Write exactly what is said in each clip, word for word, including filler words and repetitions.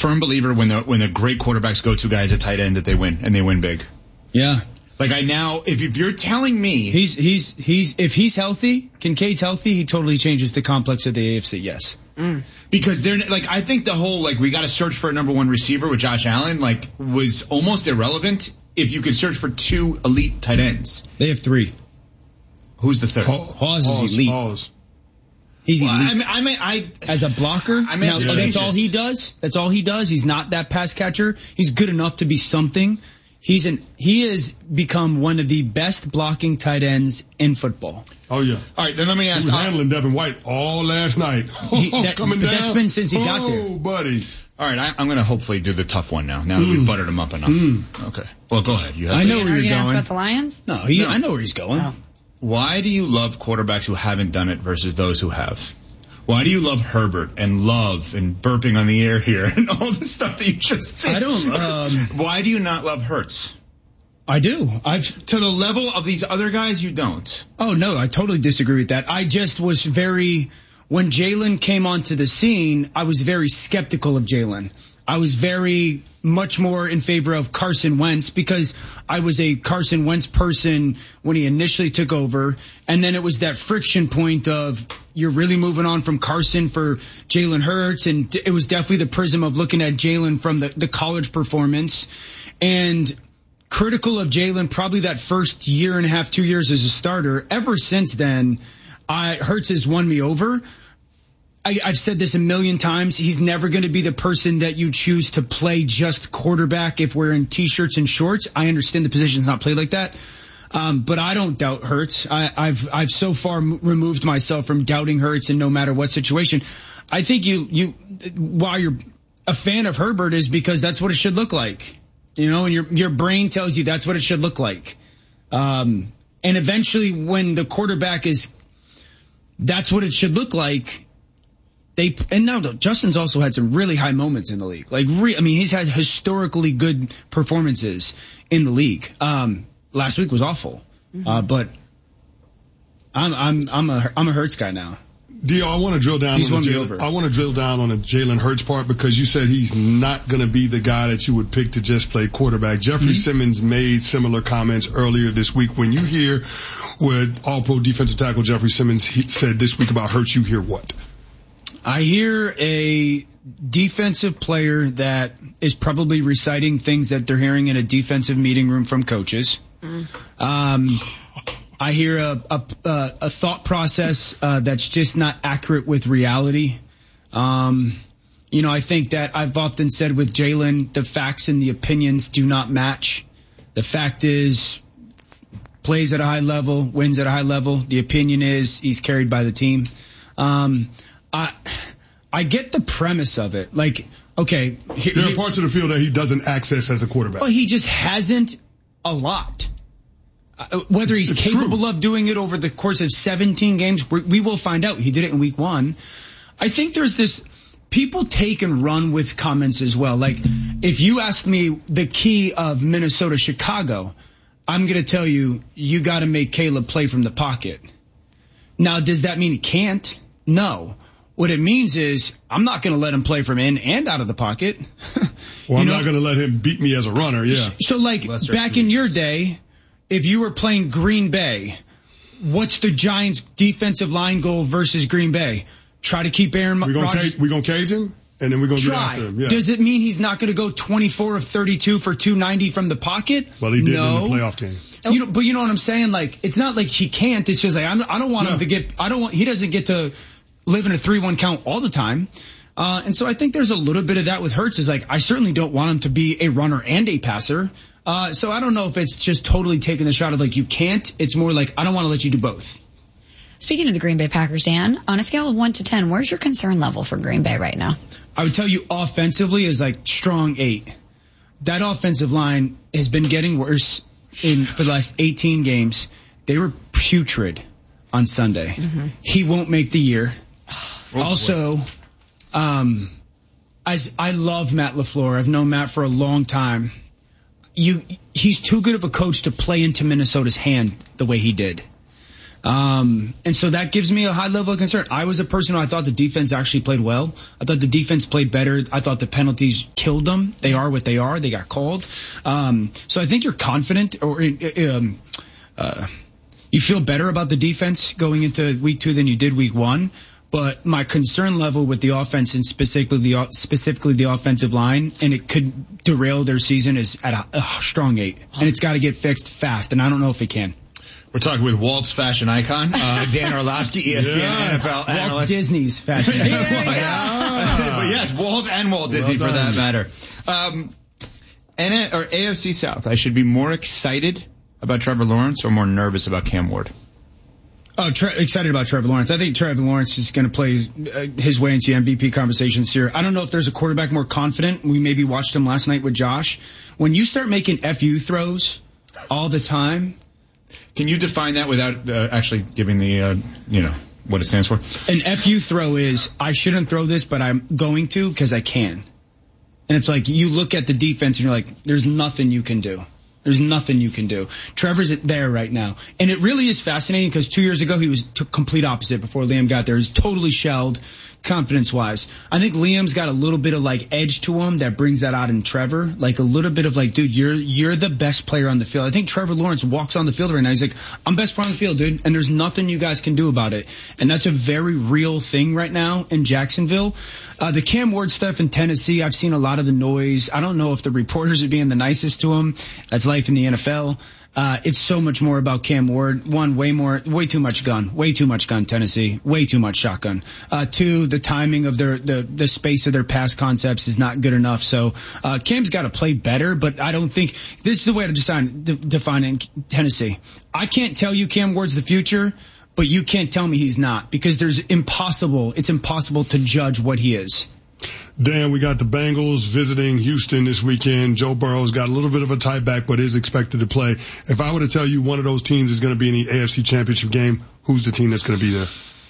firm believer when the when the great quarterbacks go to guys at tight end that they win and they win big. Yeah. Like I now, if, if you're telling me he's he's he's if he's healthy, Kincaid's healthy, he totally changes the complex of the A F C. Yes, mm. because they're like I think the whole like we got to search for a number one receiver with Josh Allen like was almost irrelevant if you could search for two elite tight ends. They have three. Who's the third? Hawes is elite. Hawes. He's well, elite. I mean, I, mean, I as a blocker. I mean, now, yeah. that's all he does. That's all he does. He's not that pass catcher. He's good enough to be something. He's an he has become one of the best blocking tight ends in football. Oh yeah. All right, then let me ask. He was uh, handling Devin White all last night. He, that, Coming but down. That's been since he oh, got there. Oh, buddy. All right, I, I'm going to hopefully do the tough one now. Now that we've buttered him up enough. Mm. Okay. Well, go ahead. You have I to. know where Are you're you going. ask about the Lions? No, he, No. I know where he's going. Oh. Why do you love quarterbacks who haven't done it versus those who have? Why do you love Herbert and Love and burping on the air here and all the stuff that you just said? I don't. Um, Why do you not love Hurts? I do. I've To the level of these other guys, you don't. Oh no, I totally disagree with that. I just was very when Jalen came onto the scene, I was very skeptical of Jalen. I was very much more in favor of Carson Wentz because I was a Carson Wentz person when he initially took over. And then it was that friction point of you're really moving on from Carson for Jalen Hurts. And it was definitely the prism of looking at Jalen from the, the college performance and critical of Jalen probably that first year and a half, two years as a starter. Ever since then, I, Hurts has won me over. I, I've said this a million times. He's never going to be the person that you choose to play just quarterback if we're in T-shirts and shorts. I understand the position's not played like that. Um, but I don't doubt Hurts. I, I've, I've so far m- removed myself from doubting Hurts in no matter what situation. I think you, you, while you're a fan of Herbert is because that's what it should look like. You know, and your, your brain tells you that's what it should look like. Um, and eventually when the quarterback is, that's what it should look like. They, and now Justin's also had some really high moments in the league. Like, re, I mean, he's had historically good performances in the league. Um, last week was awful. Mm-hmm. Uh, but I'm, I'm, I'm a, I'm a Hurts guy now. Dio, I want to drill down He's on the won me Jalen, over. I want to drill down on the Jalen Hurts part because you said he's not going to be the guy that you would pick to just play quarterback. Jeffrey mm-hmm. Simmons made similar comments earlier this week. When you hear what All-Pro defensive tackle Jeffrey Simmons he said this week about Hurts, you hear what? I hear a defensive player that is probably reciting things that they're hearing in a defensive meeting room from coaches. Mm. Um, I hear a, a, a thought process uh, that's just not accurate with reality. Um, you know, I think that I've often said with Jalen, the facts and the opinions do not match. The fact is, plays at a high level, wins at a high level. The opinion is he's carried by the team. Um, I I get the premise of it. Like, okay. Here, there are parts of the field that he doesn't access as a quarterback. Well, he just hasn't a lot. Uh, whether he's it's capable true. of doing it over the course of seventeen games, we, we will find out. He did it in week one. I think there's this, people take and run with comments as well. Like, if you ask me the key of Minnesota, Chicago, I'm going to tell you, you got to make Caleb play from the pocket. Now, does that mean he can't? No. What it means is I'm not going to let him play from in and out of the pocket. Well, I'm know? not going to let him beat me as a runner, yeah. So, like, Lesser back in your day, if you were playing Green Bay, what's the Giants' defensive line goal versus Green Bay? Try to keep Aaron Rodgers. We're going to cage him, and then we're going to get after him. Yeah. Does it mean he's not going to go twenty-four of thirty-two for two ninety from the pocket? Well, he did no. in the playoff game. You know, but you know what I'm saying? Like, it's not like he can't. It's just like I'm, I don't want no. him to get. I don't want. He doesn't get to live in a three one count all the time. Uh, and so I think there's a little bit of that with Hurts. Is like I certainly don't want him to be a runner and a passer. Uh, so I don't know if it's just totally taking the shot of like you can't. It's more like I don't want to let you do both. Speaking of the Green Bay Packers, Dan, on a scale of one to ten, where's your concern level for Green Bay right now? I would tell you offensively is like strong eight. That offensive line has been getting worse in for the last eighteen games. They were putrid on Sunday. Mm-hmm. He won't make the year. Oh, also, um, as I love Matt LaFleur. I've known Matt for a long time. You, he's too good of a coach to play into Minnesota's hand the way he did. Um, and so that gives me a high level of concern. I was a person who I thought the defense actually played well. I thought the defense played better. I thought the penalties killed them. They are what they are. They got called. Um, so I think you're confident or, um, uh, you feel better about the defense going into week two than you did week one. But my concern level with the offense and specifically the, specifically the offensive line, and it could derail their season, is at a, a strong eight. And it's got to get fixed fast, and I don't know if it can. We're talking with Walt's fashion icon, uh, Dan Orlovsky, E S P N yes. N F L Walt analyst. Disney's fashion icon. yeah. But yes, Walt and Walt Disney well for that matter. Um, and or A F C South, I should be more excited about Trevor Lawrence or more nervous about Cam Ward? Oh, tre- excited about Trevor Lawrence. I think Trevor Lawrence is going to play his, uh, his way into the M V P conversation this year. I don't know if there's a quarterback more confident. We maybe watched him last night with Josh. When you start making F U throws all the time. Can you define that without uh, actually giving the, uh, you know, what it stands for? An F U throw is, I shouldn't throw this, but I'm going to because I can. And it's like, you look at the defense and you're like, there's nothing you can do. There's nothing you can do. Trevor's there right now. And it really is fascinating because two years ago he was t- complete opposite before Liam got there. He's totally shelled confidence-wise. I think Liam's got a little bit of like edge to him that brings that out in Trevor. Like a little bit of like, dude, you're you're the best player on the field. I think Trevor Lawrence walks on the field right now. He's like, I'm best player on the field, dude. And there's nothing you guys can do about it. And that's a very real thing right now in Jacksonville. Uh, the Cam Ward stuff in Tennessee, I've seen a lot of the noise. I don't know if the reporters are being the nicest to him. That's life in the N F L. Uh, it's so much more about Cam Ward. One, way more, way too much gun. Way too much gun, Tennessee. Way too much shotgun. Uh, two, the timing of their, the, the space of their pass concepts is not good enough. So, uh, Cam's got to play better, but I don't think, this is the way to define, de- define in Tennessee. I can't tell you Cam Ward's the future, but you can't tell me he's not, because there's impossible, it's impossible to judge what he is. Dan, we got the Bengals visiting Houston this weekend. Joe Burrow's got a little bit of a tie back, but is expected to play. If I were to tell you one of those teams is going to be in the A F C Championship game, who's the team that's going to be there?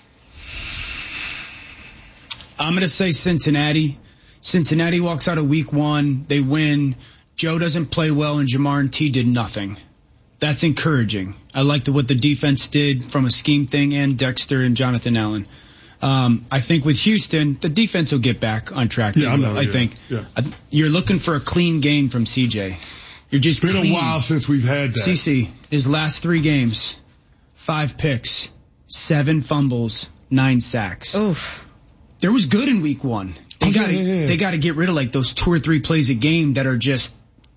I'm going to say Cincinnati. Cincinnati walks out of week one. They win. Joe doesn't play well, and Jamar and T did nothing. That's encouraging. I like the, what the defense did from a scheme thing, and Dexter and Jonathan Allen. Um, I think with Houston, the defense will get back on track. Yeah, I, know, I yeah, think yeah. I, you're looking for a clean game from C J. You're just it's been clean. a while since we've had that. C C, his last three games, five picks, seven fumbles, nine sacks. Oof. There was good in week one. They oh, got yeah, yeah, yeah. they got to get rid of like those two or three plays a game that are just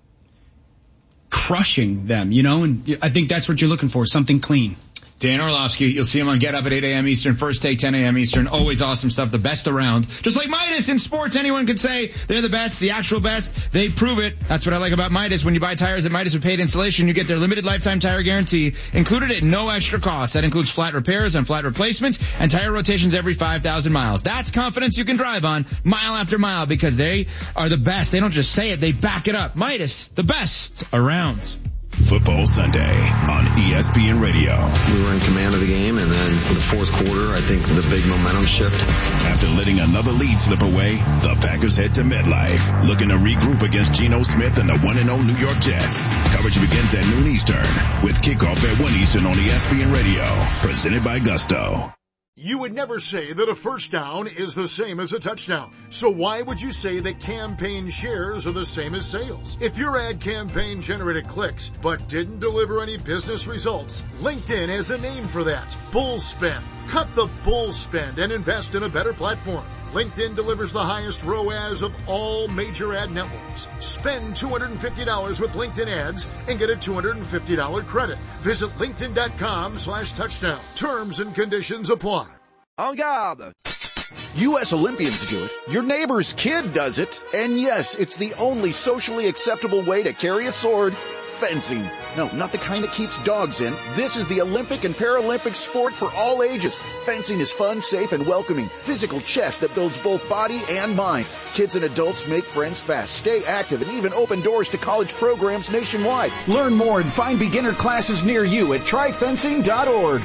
crushing them, you know. And I think that's what you're looking for, something clean. Dan Orlovsky, you'll see him on Get Up at eight a.m. Eastern, First Take ten a.m. Eastern. Always awesome stuff, the best around. Just like Midas in sports, anyone could say they're the best, the actual best. They prove it. That's what I like about Midas. When you buy tires at Midas with paid installation, you get their limited lifetime tire guarantee included at no extra cost. That includes flat repairs and flat replacements and tire rotations every five thousand miles. That's confidence you can drive on mile after mile because they are the best. They don't just say it, they back it up. Midas, the best around. Football Sunday on E S P N Radio. We were in command of the game, and then for the fourth quarter, I think the big momentum shift. After letting another lead slip away, the Packers head to MetLife, looking to regroup against Geno Smith and the one and oh New York Jets. Coverage begins at noon Eastern, with kickoff at one Eastern on E S P N Radio, presented by Gusto. You would never say that a first down is the same as a touchdown. So why would you say that campaign shares are the same as sales? If your ad campaign generated clicks but didn't deliver any business results, LinkedIn has a name for that. Bull spend. Cut the bull spend and invest in a better platform. LinkedIn delivers the highest R O A S of all major ad networks. Spend two hundred fifty dollars with LinkedIn ads and get a two hundred fifty dollars credit. Visit linkedin.com slash touchdown. Terms and conditions apply. En garde. U S Olympians do it. Your neighbor's kid does it. And yes, it's the only socially acceptable way to carry a sword. Fencing. No, not the kind that keeps dogs in. This is the Olympic and Paralympic sport for all ages. Fencing is fun, safe, and welcoming. Physical chess that builds both body and mind. Kids and adults make friends fast, stay active, and even open doors to college programs nationwide. Learn more and find beginner classes near you at try fencing dot org.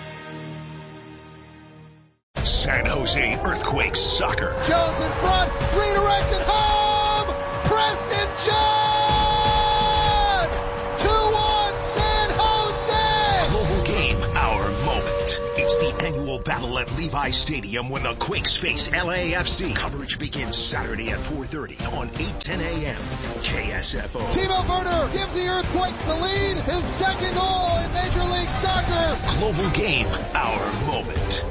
San Jose Earthquakes Soccer. Jones in front, redirected home, Preston Jones! Global game, our moment. SoFi Stadium when the Quakes face L A F C. Coverage begins Saturday at four thirty on eight ten a.m. K S F O. Timo Werner gives the Earthquakes the lead. His second goal in Major League Soccer. Global Game, our moment.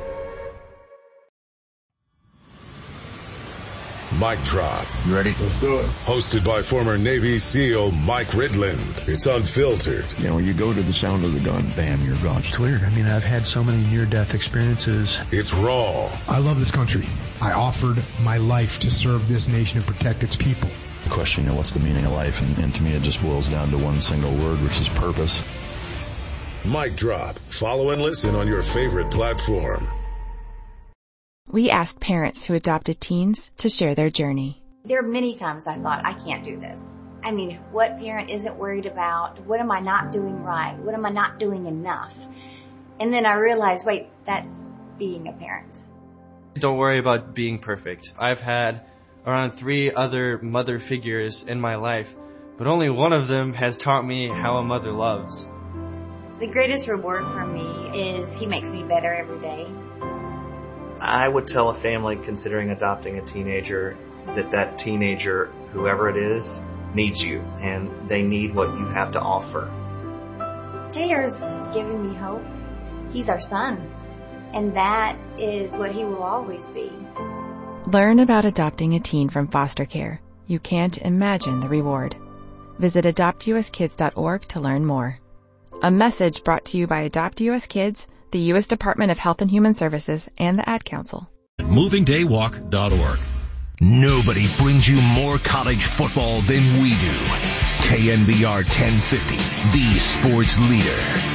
Mic Drop. You ready? Let's do it. Hosted by former Navy SEAL Mike Ridland. It's unfiltered. You know, when you go to the sound of the gun, bam, you're gone. It's weird. I mean, I've had so many near-death experiences. It's raw. I love this country. I offered my life to serve this nation and protect its people. The question, you know, what's the meaning of life? And, and to me, it just boils down to one single word, which is purpose. Mic Drop. Follow and listen on your favorite platform. We asked parents who adopted teens to share their journey. There are many times I thought, I can't do this. I mean, what parent isn't worried about? What am I not doing right? What am I not doing enough? And then I realized, wait, that's being a parent. Don't worry about being perfect. I've had around three other mother figures in my life, but only one of them has taught me how a mother loves. The greatest reward for me is he makes me better every day. I would tell a family considering adopting a teenager that that teenager, whoever it is, needs you, and they need what you have to offer. Taylor's giving me hope. He's our son, and that is what he will always be. Learn about adopting a teen from foster care. You can't imagine the reward. Visit adopt u s kids dot org to learn more. A message brought to you by Adopt U S Kids, the U S Department of Health and Human Services, and the Ad Council. moving day walk dot org. Nobody brings you more college football than we do. K N B R ten fifty, the sports leader.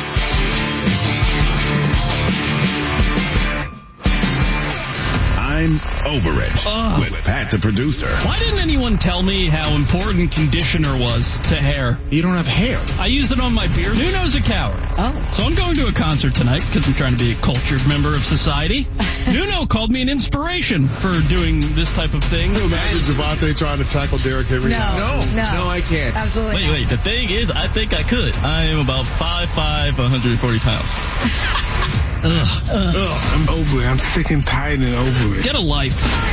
I'm over it Ugh. with Pat the producer. Why didn't anyone tell me how important conditioner was to hair? You don't have hair. I used it on my beard. Nuno's a coward. Oh. So I'm going to a concert tonight because I'm trying to be a cultured member of society. Nuno called me an inspiration for doing this type of thing. Can you imagine Javante trying to tackle Derrick Henry? No, no, no, no I can't. Absolutely Wait, not. wait. The thing is, I think I could. I am about five five, one hundred forty pounds. Ugh. Ugh. Ugh, I'm over it. I'm sick and tired and over it. Get a life.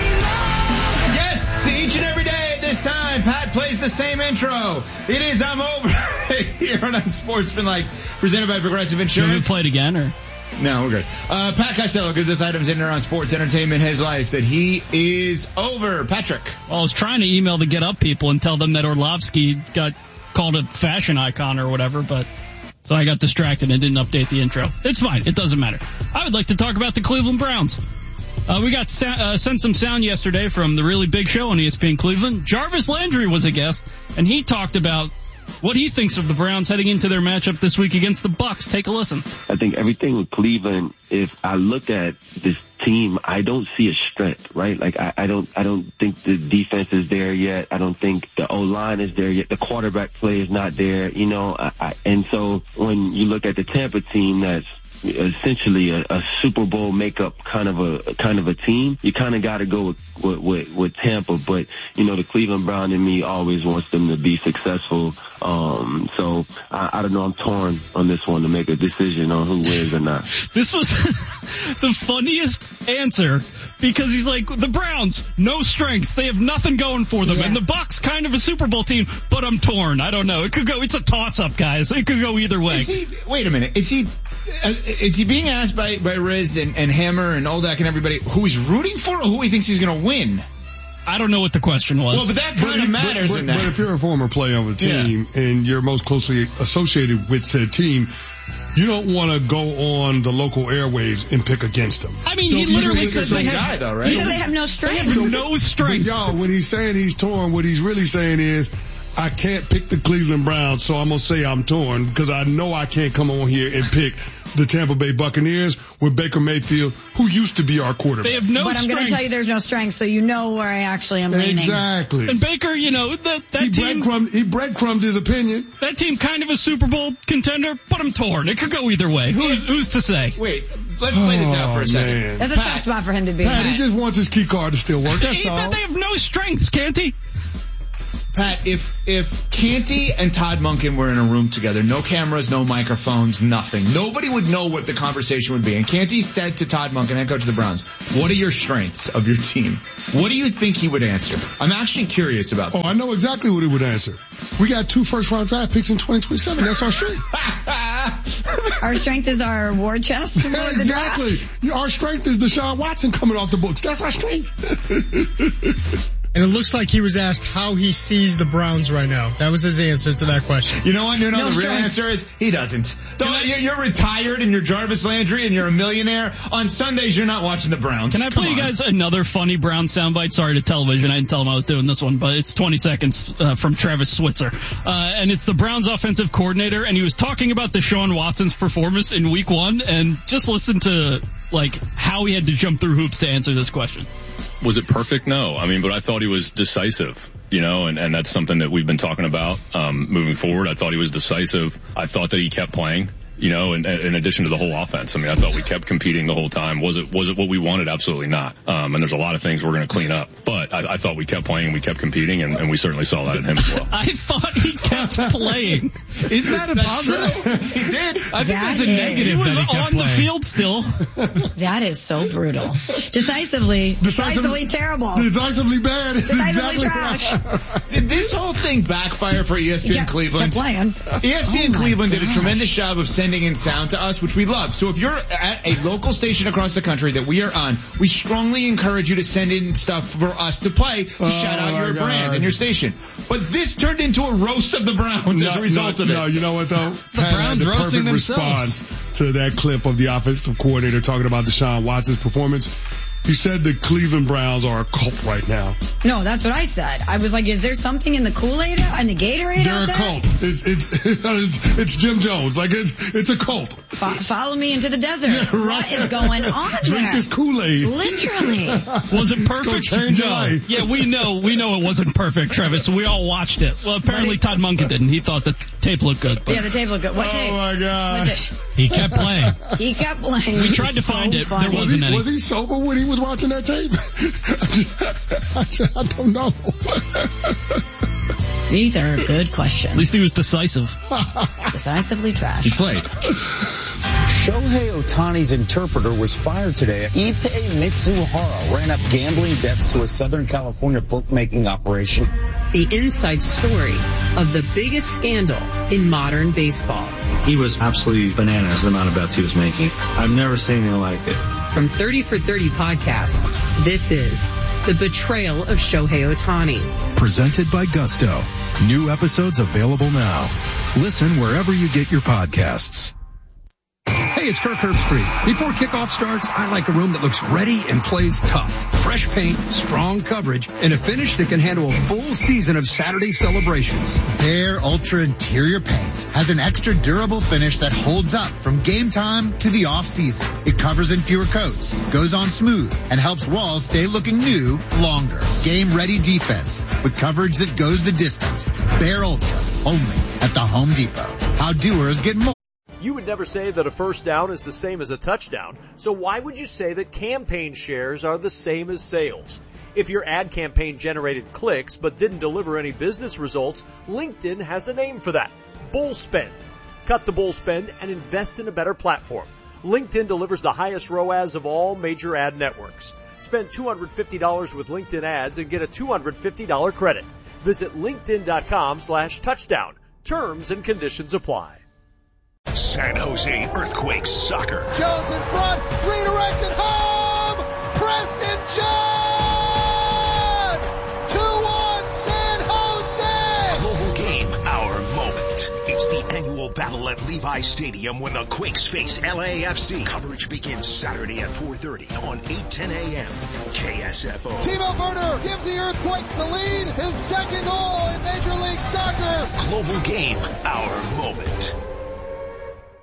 Yes, each and every day at this time, Pat plays the same intro. It is I'm Over It here on Unsportsmanlike, presented by Progressive Should we Insurance. play it again, or? No, we're good. Uh, Pat Costello gives us items in and around sports, entertainment, his life that he is over. Patrick. Well, I was trying to email the Get Up people and tell them that Orlovsky got called a fashion icon or whatever, but so I got distracted and didn't update the intro. It's fine. It doesn't matter. I would like to talk about the Cleveland Browns. Uh, we got sa- uh, sent some sound yesterday from the Really Big Show on E S P N Cleveland. Jarvis Landry was a guest, and he talked about what he thinks of the Browns heading into their matchup this week against the Bucs. Take a listen. I think everything with Cleveland, if I look at this team, I don't see a strength, right? Like I, I don't, I don't think the defense is there yet. I don't think the O-line is there yet. The quarterback play is not there, you know. I, I, and so when you look at the Tampa team, that's essentially a, a Super Bowl makeup kind of a kind of a team, you kind of got to go with, with, with, with Tampa. But you know, the Cleveland Brown in me always wants them to be successful. Um, so I, I don't know. I'm torn on this one to make a decision on who wins or not. This was the funniest answer because he's like, the Browns, no strengths. They have nothing going for them. Yeah. And the Bucs, kind of a Super Bowl team, but I'm torn. I don't know. It could go, it's a toss up, guys. It could go either way. Is he, wait a minute. Is he, uh, is he being asked by, by Riz and, and Hammer and Oldak and everybody who he's rooting for or who he thinks he's going to win? I don't know what the question was. Well, but that kind of matters but, in but, that. But if you're a former player of a team yeah. and you're most closely associated with said team, you don't want to go on the local airwaves and pick against them. I mean, so he literally said they have, guy, though, right? He said they have no strength. They have no strength. Y'all, when he's saying he's torn, what he's really saying is, I can't pick the Cleveland Browns, so I'm going to say I'm torn because I know I can't come on here and pick the Tampa Bay Buccaneers with Baker Mayfield, who used to be our quarterback. They have no But I'm going to tell you there's no strength, so you know where I actually am leaning. Exactly. And Baker, you know, that, that he team... Breadcrumbed, he breadcrumbed his opinion. That team kind of a Super Bowl contender, but I'm torn. It could go either way. Who's, who's to say? Wait, let's play this out for a second. Man. That's a Pat, tough spot for him to be. Pat, he just wants his key card to still work. That's he all. said they have no strengths, can't he? Pat, if if Canty and Todd Monken were in a room together, no cameras, no microphones, nothing, nobody would know what the conversation would be. And Canty said to Todd Monken, head coach of the Browns, what are your strengths of your team? What do you think he would answer? I'm actually curious about this. Oh, I know exactly what he would answer. We got two first-round draft picks in twenty twenty-seven. That's our strength. Our strength is our war chest. Yeah, exactly. Our strength is Deshaun Watson coming off the books. That's our strength. And it looks like he was asked how he sees the Browns right now. That was his answer to that question. You know what? You know No the real strength. answer is he doesn't. Though you're, you're retired and you're Jarvis Landry and you're a millionaire. On Sundays, you're not watching the Browns. Can I play Come you on. guys another funny Brown soundbite? Sorry to television. I didn't tell him I was doing this one, but it's twenty seconds uh, from Travis Switzer. Uh, and it's the Browns offensive coordinator, and he was talking about Deshaun Watson's performance in week one, and just listen to, like, how he had to jump through hoops to answer this question. Was it perfect? No. I mean, but I thought he was decisive, you know, and, and that's something that we've been talking about um, moving forward. I thought he was decisive. I thought that he kept playing, you know, in, in addition to the whole offense. I mean, I thought we kept competing the whole time. Was it was it what we wanted? Absolutely not. Um, and there's a lot of things we're going to clean up. But I, I thought we kept playing and we kept competing, and, and we certainly saw that in him as well. I thought he kept playing. Is that a positive? He did. I think That that's a is- negative. He was that he kept on the playing. field still. That is so brutal. Decisively, decisively terrible. Decisively bad. It's Decisively exactly trash. right. Did this whole thing backfire for E S P N Kept- Cleveland? kept playing. E S P N Oh my Cleveland did a gosh. tremendous job of sending in sound to us, which we love. So if you're at a local station across the country that we are on, we strongly encourage you to send in stuff for us to play to Oh shout out my your God. brand and your station. But this turned into a roast of the Browns as a result no, of it. No, you know what though? the Pat had Browns the roasting perfect themselves. response to that clip of the offensive coordinator talking about Deshaun Watson's performance. He said the Cleveland Browns are a cult right now. No, that's what I said. I was like, is there something in the Kool-Aid and the Gatorade They're out a there? cult. It's, it's, it's, it's Jim Jones. Like it's, it's a cult. Fo- follow me into the desert. Yeah, right. What is going on Drink there? this Kool-Aid. Literally. Was it It's gonna perfect? change your No. life. Yeah, we know. We know it wasn't perfect, Travis. We all watched it. Well, apparently Todd Monken didn't. He thought the tape looked good. But Yeah, the tape looked good. What Oh tape? my God. What tape? he kept playing. He kept playing. We tried to So find it. funny. There Was he, wasn't any. was he sober when he was watching that tape? I don't know. These are good questions. At least he was decisive. Decisively trash. He played. Shohei Ohtani's interpreter was fired today. Ippei Mitsuhara ran up gambling debts to a Southern California bookmaking operation. The inside story of the biggest scandal in modern baseball. He was absolutely bananas, the amount of bets he was making. I've never seen anything like it. From thirty for thirty Podcasts, this is The Betrayal of Shohei Ohtani. Presented by Gusto. New episodes available now. Listen wherever you get your podcasts. Hey, it's Kirk Herbstreit. Before kickoff starts, I like a room that looks ready and plays tough. Fresh paint, strong coverage, and a finish that can handle a full season of Saturday celebrations. Bear Ultra Interior Paint has an extra durable finish that holds up from game time to the off season. It covers in fewer coats, goes on smooth, and helps walls stay looking new longer. Game ready defense with coverage that goes the distance. Bear Ultra, only at the Home Depot. How doers get more. You would never say that a first down is the same as a touchdown, so why would you say that campaign shares are the same as sales? If your ad campaign generated clicks but didn't deliver any business results, LinkedIn has a name for that. Bull spend. Cut the bull spend and invest in a better platform. LinkedIn delivers the highest R O A S of all major ad networks. Spend two hundred fifty dollars with LinkedIn ads and get a two hundred fifty dollars credit. Visit linkedin.com slash touchdown. Terms and conditions apply. San Jose Earthquakes soccer. Jones in front, redirected home, Preston John! two one San Jose! Global game, our moment. It's the annual battle at Levi Stadium when the Quakes face L A F C. Coverage begins Saturday at four thirty on eight ten a.m. K S F O. Timo Werner gives the Earthquakes the lead, his second goal in Major League Soccer. Global game, our moment.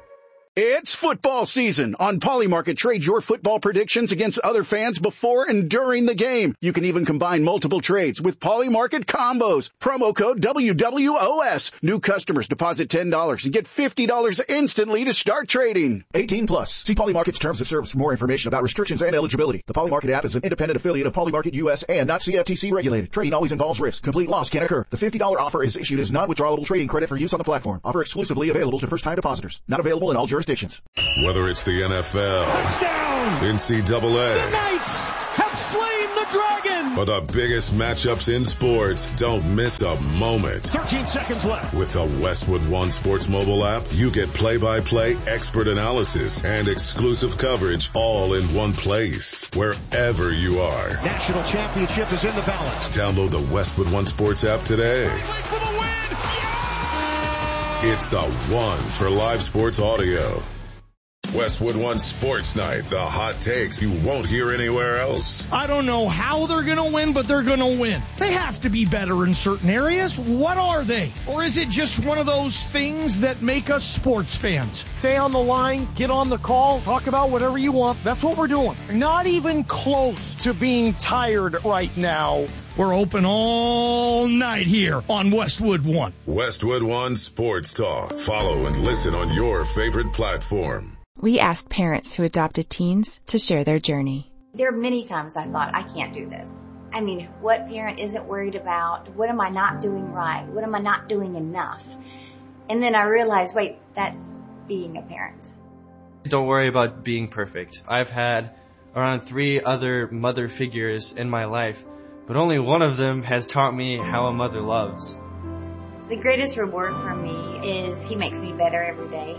It's football season. On Polymarket, trade your football predictions against other fans before and during the game. You can even combine multiple trades with Polymarket combos. Promo code W W O S. New customers deposit ten dollars and get fifty dollars instantly to start trading. eighteen plus. See Polymarket's terms of service for more information about restrictions and eligibility. The Polymarket app is an independent affiliate of Polymarket U S and not C F T C regulated. Trading always involves risk. Complete loss can occur. The fifty dollars offer is issued as non-withdrawable trading credit for use on the platform. Offer exclusively available to first-time depositors. Not available in all jurisdictions. Whether it's the N F L, touchdown, N C double A, the Knights have slain the dragon, or the biggest matchups in sports, don't miss a moment. thirteen seconds left. With the Westwood One Sports mobile app, you get play-by-play expert analysis and exclusive coverage all in one place, wherever you are. National championship is in the balance. Download the Westwood One Sports app today. Wait for the win. Yeah! It's the one for live sports audio. Westwood One Sports Night, the hot takes you won't hear anywhere else. I don't know how they're going to win, but they're going to win. They have to be better in certain areas. What are they? Or is it just one of those things that make us sports fans? Stay on the line, get on the call, talk about whatever you want. That's what we're doing. Not even close to being tired right now. We're open all night here on Westwood One. Westwood One Sports Talk. Follow and listen on your favorite platform. We asked parents who adopted teens to share their journey. There are many times I thought, I can't do this. I mean, what parent isn't worried about, what am I not doing right? What am I not doing enough? And then I realized, wait, that's being a parent. Don't worry about being perfect. I've had around three other mother figures in my life, but only one of them has taught me how a mother loves. The greatest reward for me is he makes me better every day.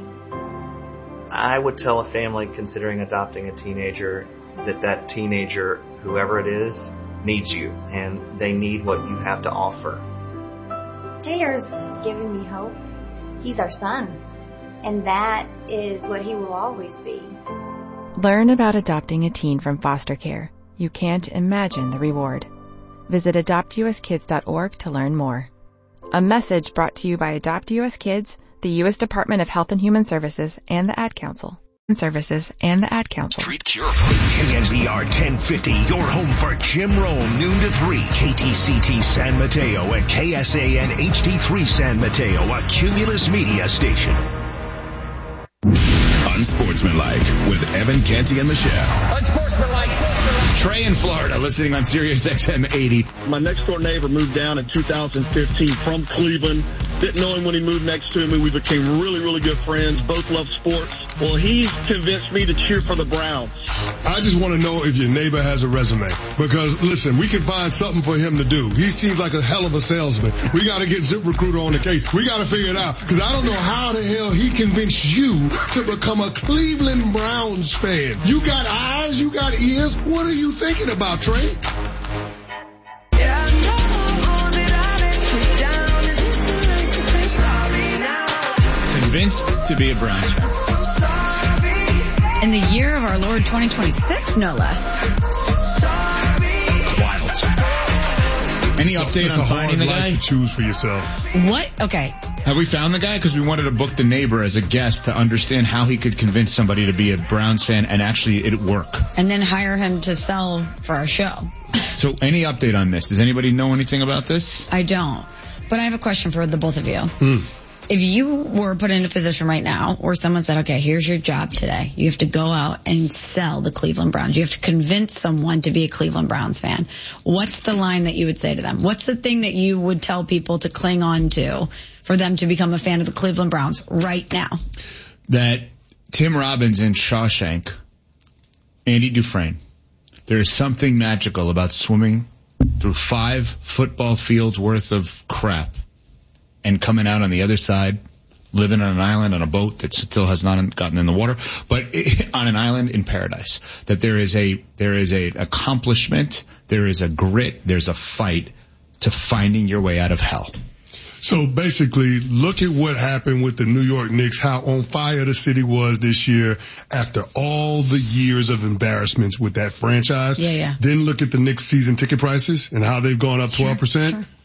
I would tell a family considering adopting a teenager that that teenager, whoever it is, needs you, and they need what you have to offer. Taylor's giving me hope. He's our son, and that is what he will always be. Learn about adopting a teen from foster care. You can't imagine the reward. Visit adopt u s kids dot org to learn more. A message brought to you by Adopt U S Kids, the U S Department of Health and Human Services, and the Ad Council. Services and the Ad Council. Treat Cure. K N B R ten fifty, your home for Jim Rome, noon to three. K T C T San Mateo and K S A N H D three San Mateo, a Cumulus media station. Unsportsmanlike with Evan Canty and Michelle. Unsportsmanlike. Trey in Florida, listening on Sirius X M eighty. My next door neighbor moved down in two thousand fifteen from Cleveland. Didn't know him when he moved next to me. We became really, really good friends. Both love sports. Well, he's convinced me to cheer for the Browns. I just want to know if your neighbor has a resume. Because, listen, we can find something for him to do. He seems like a hell of a salesman. We got to get ZipRecruiter on the case. We got to figure it out. Because I don't know how the hell he convinced you to become a Cleveland Browns fan. You got eyes, you got ears. What are you thinking about, Trey? Yeah, I know that I let you down. Convinced to be a Browns fan. In the year of our Lord twenty twenty-six, no less. Wild. Any so, update on finding the guy? To choose for yourself. What? Okay. Have we found the guy? Because we wanted to book the neighbor as a guest to understand how he could convince somebody to be a Browns fan and actually it work. And then hire him to sell for our show. So any update on this? Does anybody know anything about this? I don't. But I have a question for the both of you. Mm. If you were put in a position right now where someone said, okay, here's your job today. You have to go out and sell the Cleveland Browns. You have to convince someone to be a Cleveland Browns fan. What's the line that you would say to them? What's the thing that you would tell people to cling on to for them to become a fan of the Cleveland Browns right now? That Tim Robbins in Shawshank, Andy Dufresne, there is something magical about swimming through five football fields worth of crap and coming out on the other side, living on an island on a boat that still has not gotten in the water, but on an island in paradise. That there is a, there is a accomplishment, there is a grit, there's a fight to finding your way out of hell. So basically, look at what happened with the New York Knicks, how on fire the city was this year after all the years of embarrassments with that franchise. Yeah, yeah. Then look at the Knicks season ticket prices and how they've gone up twelve percent. Sure, sure.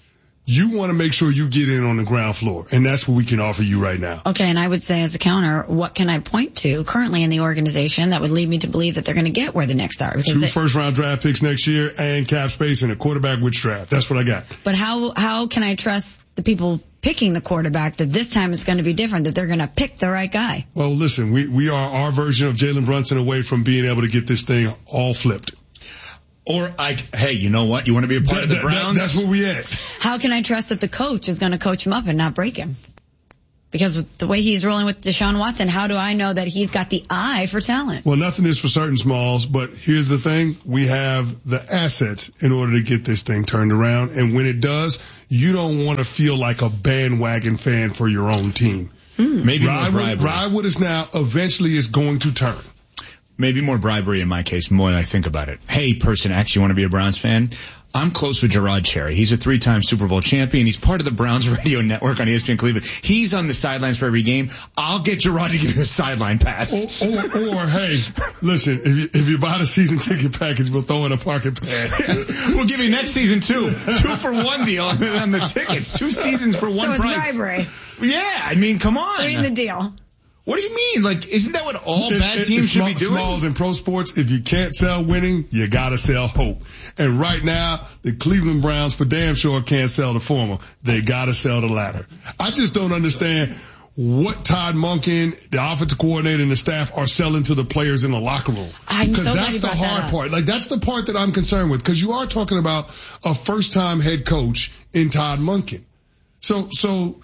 You want to make sure you get in on the ground floor, and that's what we can offer you right now. Okay, and I would say as a counter, what can I point to currently in the organization that would lead me to believe that they're going to get where the Knicks are? Because Two they, first-round draft picks next year and cap space and a quarterback with draft. That's what I got. But how how can I trust the people picking the quarterback that this time it's going to be different, that they're going to pick the right guy? Well, listen, we, we are our version of Jalen Brunson away from being able to get this thing all flipped. Or, I, hey, you know what? You want to be a part that, of the that, Browns? That, that's where we at. How can I trust that the coach is going to coach him up and not break him? Because with the way he's rolling with Deshaun Watson, how do I know that he's got the eye for talent? Well, nothing is for certain, Smalls, but here's the thing. We have the assets in order to get this thing turned around. And when it does, you don't want to feel like a bandwagon fan for your own team. Hmm. Maybe ride more with, bribery. ride with us now. Eventually it's going to turn. Maybe more bribery in my case, more than I think about it. Hey, person X, you want to be a Browns fan? I'm close with Gerard Cherry. He's a three-time Super Bowl champion. He's part of the Browns radio network on E S P N Cleveland. He's on the sidelines for every game. I'll get Gerard to give you a sideline pass. Or, or, or hey, listen, if you, if you buy the season ticket package, we'll throw in a parking pass. We'll give you next season two. Two for one deal on the tickets. Two seasons for one so it's price. bribery. Yeah, I mean, come on. Sweeten the deal. What do you mean? Like, isn't that what all It- bad it- teams it's should small, be doing? Smalls in pro sports, if you can't sell winning, you gotta sell hope. And right now, the Cleveland Browns for damn sure can't sell the former. They gotta sell the latter. I just don't understand what Todd Monken, the offensive coordinator, and the staff are selling to the players in the locker room. I'm Because so glad that's you the brought that hard up. part. Like, that's the part that I'm concerned with. Because you are talking about a first-time head coach in Todd Monken. So, so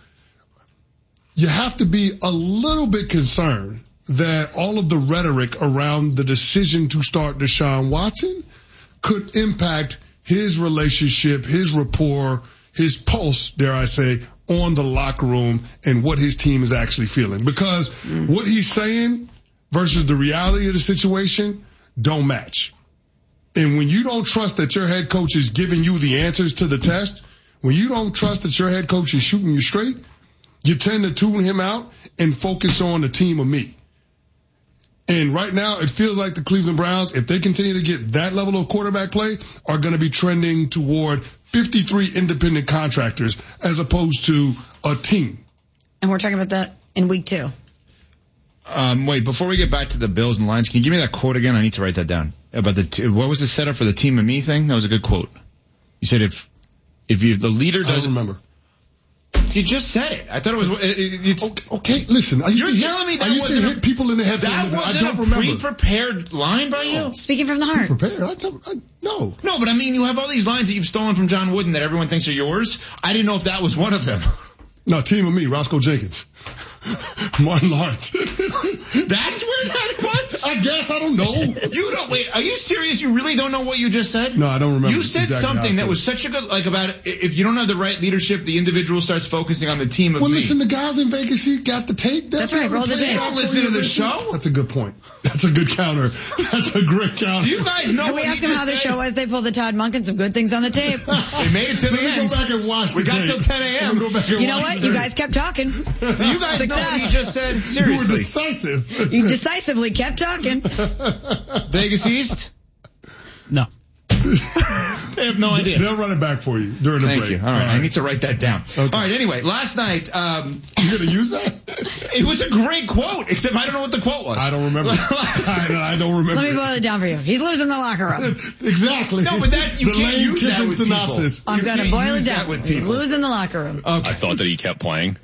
you have to be a little bit concerned that all of the rhetoric around the decision to start Deshaun Watson could impact his relationship, his rapport, his pulse, dare I say, on the locker room and what his team is actually feeling. Because what he's saying versus the reality of the situation don't match. And when you don't trust that your head coach is giving you the answers to the test, when you don't trust that your head coach is shooting you straight, you tend to tune him out and focus on the team of me. And right now, it feels like the Cleveland Browns, if they continue to get that level of quarterback play, are going to be trending toward fifty-three independent contractors as opposed to a team. And we're talking about that in week two. Um, wait, before we get back to the Bills and Lions, can you give me that quote again? I need to write that down. About the t- what was the setup for the team and me thing? That was a good quote. You said if if you the leader I don't doesn't remember. You just said it. I thought it was. It, it, it's, okay, okay, listen. I used You're to hit, telling me that I used wasn't to a- hit people in the head. for a that living. I wasn't don't a remember. pre-prepared line by you. Speaking from the heart. Prepared? I don't, I, no. No, but I mean, you have all these lines that you've stolen from John Wooden that everyone thinks are yours. I didn't know if that was one of them. No, team of me, Roscoe Jenkins. Martin Lawrence. That's where that was? I guess, I don't know. You don't, wait, are you serious? You really don't know what you just said? No, I don't remember. You said exactly how I something said that was it. such a good, like about, if you don't have the right leadership, the individual starts focusing on the team of Well, me. listen, the guys in Vegas, he got the tape. That's right, roll the tape. They don't listen to the show? That's a good point. That's a good counter. That's a great counter. Do you guys know Can what we ask he him just how the said? show was? They pulled the Todd Monken, some good things on the tape. They made it to the Let me end. go back and watch We the got tape. till ten a.m. Go back and You know watch what? the You tape. guys kept talking. Do you guys know what he Success. just said? You were Seriously. decisive. You decisively kept talking. Vegas East? No. They have no idea. They'll run it back for you during the Thank break. you. All right. I need to write that down. Okay. All right. Anyway, last night, um, You gonna use that? it was a great quote, except I don't know what the quote was. I don't remember. I, don't- I don't remember. Let me boil it down for you. He's losing the locker room. Exactly. No, but that, you the can't Lane use that Kiffin with synopsis. people. I'm You going to can't boil it use that down. with He's people. losing the locker room. Okay. I thought that he kept playing.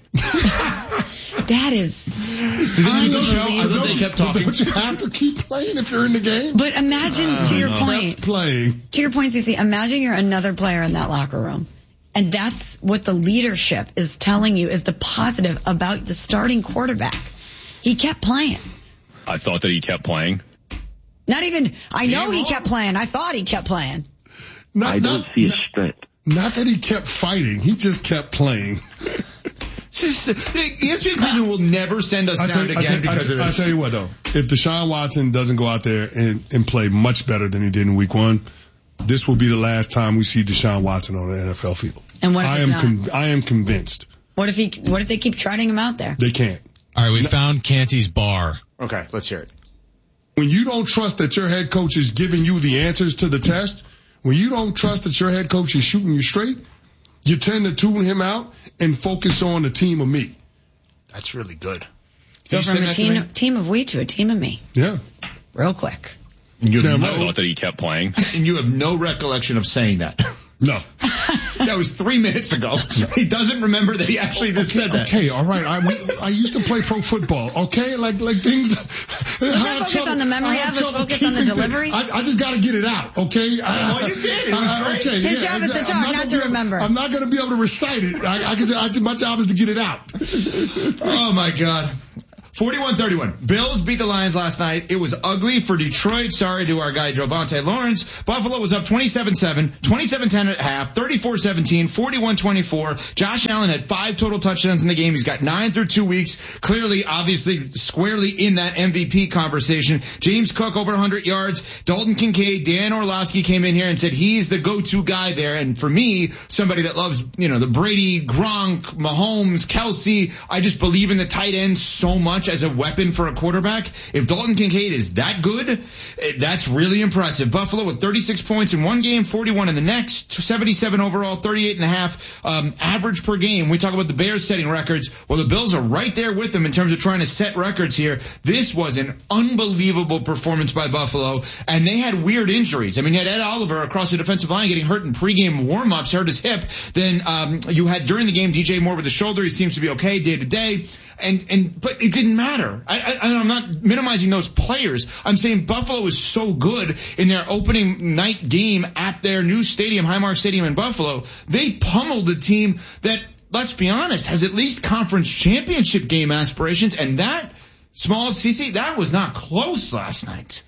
That is Did the show? I thought they kept talking. Don't you have to keep playing if you're in the game? But imagine, to your point, Kept playing. to your point, C C, imagine you're another player in that locker room. And that's what the leadership is telling you is the positive about the starting quarterback. He kept playing. I thought that he kept playing. Not even, I know he wrong. kept playing. I thought he kept playing. Not, I don't not, see a strength. not that he kept fighting. He just kept playing. It's just, E S P N Cleveland will never send us I tell, sound you- I, again tell, because I, of I this. tell you what though, if Deshaun Watson doesn't go out there and, and play much better than he did in week one, this will be the last time we see Deshaun Watson on the N F L field. And what if I it's am not? con- I am convinced What if he, what if they keep trotting him out there? they can't. All right, we found Canty's bar. Okay, let's hear it. When you don't trust that your head coach is giving you the answers to the test, when you don't trust that your head coach is shooting you straight, You tend to tune him out and focus on the team of me. That's really good. Go from a team, team of we to a team of me. Yeah. Real quick. And you have no, I thought that he kept playing. And you have no recollection of saying that. No. That was three minutes ago. He doesn't remember that he actually just okay, said that. Okay, all right. I, we, I used to play pro football, okay? Like, like things. Let's not focus trouble, on the memory of, let's focus on the delivery. I, I just got to get it out, okay? I, well, you did. It was I, great. Okay, His yeah, job is to talk, not, not to remember. Able, I'm not going to be able to recite it. I, I can, I, my job is to get it out. Oh, my God. forty-one thirty-one. Bills beat the Lions last night. It was ugly for Detroit. Sorry to our guy, Javonte Lawrence. Buffalo was up twenty-seven seven, twenty-seven ten at half, thirty-four seventeen, forty-one twenty-four. Josh Allen had five total touchdowns in the game. He's got nine through two weeks. Clearly, obviously, squarely in that M V P conversation. James Cook over one hundred yards. Dalton Kincaid, Dan Orlovsky came in here and said he's the go-to guy there. And for me, somebody that loves, you know, the Brady, Gronk, Mahomes, Kelsey, I just believe in the tight end so much as a weapon for a quarterback. If Dalton Kincaid is that good, that's really impressive. Buffalo with thirty-six points in one game, forty-one in the next, seventy-seven overall, thirty-eight and a half um, average per game. We talk about the Bears setting records. Well, the Bills are right there with them in terms of trying to set records here. This was an unbelievable performance by Buffalo, and they had weird injuries. I mean, you had Ed Oliver across the defensive line getting hurt in pregame warm-ups, hurt his hip. Then um, you had during the game D J Moore with the shoulder. He seems to be okay day to day. And, and, but it didn't matter. I, I, I'm not minimizing those players. I'm saying Buffalo is so good in their opening night game at their new stadium, Highmark Stadium in Buffalo. They pummeled a team that, let's be honest, has at least conference championship game aspirations. And that, small C C, that was not close last night.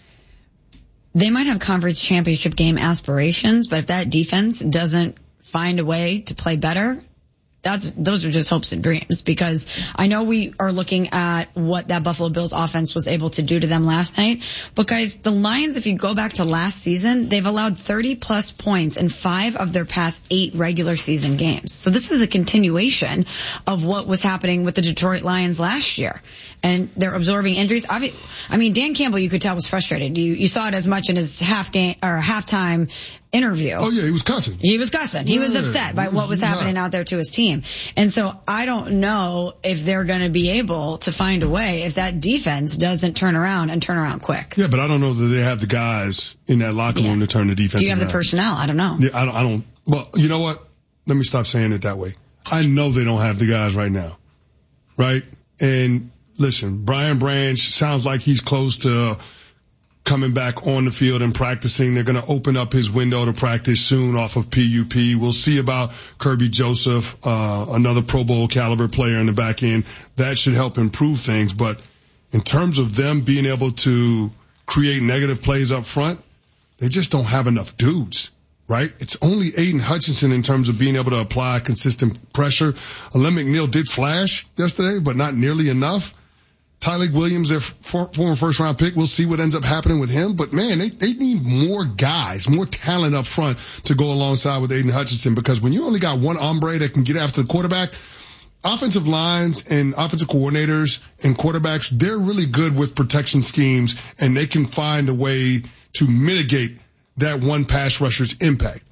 They might have conference championship game aspirations, but if that defense doesn't find a way to play better, That's, those are just hopes and dreams, because I know we are looking at what that Buffalo Bills offense was able to do to them last night. But guys, the Lions, if you go back to last season, they've allowed thirty plus points in five of their past eight regular season games. So this is a continuation of what was happening with the Detroit Lions last year. And they're absorbing injuries. I mean, Dan Campbell, you could tell, was frustrated. You, you saw it as much in his half game or halftime interview. Oh yeah, he was cussing. He was cussing. He yeah, was upset by what was happening out there to his team. And so I don't know if they're going to be able to find a way if that defense doesn't turn around and turn around quick. Yeah, but I don't know that they have the guys in that locker room yeah. to turn the defense around. Do you have around. the personnel? I don't know. Yeah, I don't, I don't. Well, you know what? Let me stop saying it that way. I know they don't have the guys right now. Right? And listen, Brian Branch sounds like he's close to coming back on the field and practicing. They're going to open up his window to practice soon off of P U P. We'll see about Kirby Joseph, uh, another Pro Bowl caliber player in the back end. That should help improve things. But in terms of them being able to create negative plays up front, they just don't have enough dudes, right? It's only Aiden Hutchinson in terms of being able to apply consistent pressure. Alem McNeil did flash yesterday, but not nearly enough. Tyleik Williams, their former first-round pick, we'll see what ends up happening with him. But, man, they, they need more guys, more talent up front to go alongside with Aiden Hutchinson, because when you only got one hombre that can get after the quarterback, offensive lines and offensive coordinators and quarterbacks, they're really good with protection schemes, and they can find a way to mitigate that one pass rusher's impact.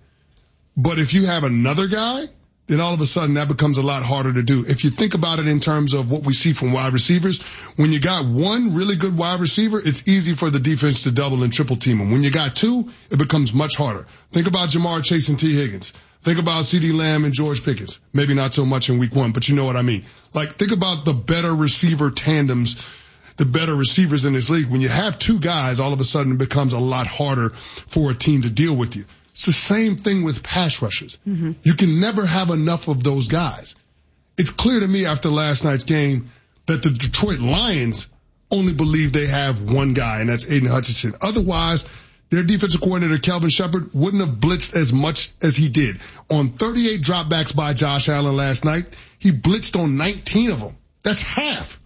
But if you have another guy, then all of a sudden that becomes a lot harder to do. If you think about it in terms of what we see from wide receivers, when you got one really good wide receiver, it's easy for the defense to double and triple team them. When you got two, it becomes much harder. Think about Jamar Chase and T. Higgins. Think about CeeDee Lamb and George Pickens. Maybe not so much in week one, but you know what I mean. Like, think about the better receiver tandems, the better receivers in this league. When you have two guys, all of a sudden it becomes a lot harder for a team to deal with you. It's the same thing with pass rushers. Mm-hmm. You can never have enough of those guys. It's clear to me after last night's game that the Detroit Lions only believe they have one guy, and that's Aiden Hutchinson. Otherwise, their defensive coordinator, Kelvin Shepard, wouldn't have blitzed as much as he did. On thirty-eight dropbacks by Josh Allen last night, he blitzed on nineteen of them. That's half.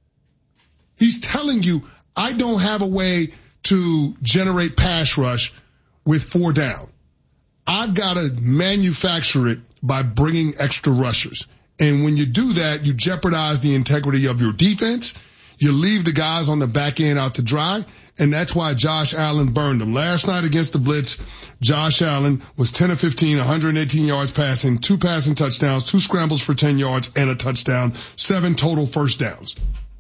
He's telling you, I don't have a way to generate pass rush with four down. I've got to manufacture it by bringing extra rushers. And when you do that, you jeopardize the integrity of your defense. You leave the guys on the back end out to dry. And that's why Josh Allen burned them. Last night against the Blitz, Josh Allen was ten of fifteen, one hundred eighteen yards passing, two passing touchdowns, two scrambles for ten yards, and a touchdown, seven total first downs.